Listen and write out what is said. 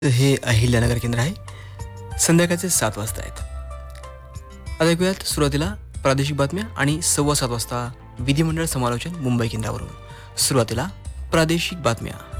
हे अहिल्यानगर केंद्र आहे. संध्याकाळचे 7 वाजता आहेत. आता ऐकूयात सुरुवातीला प्रादेशिक बातम्या आणि 7:15 वाजता विधिमंडळ समालोचन मुंबई केंद्रावरून. सुरुवातीला प्रादेशिक बातम्या.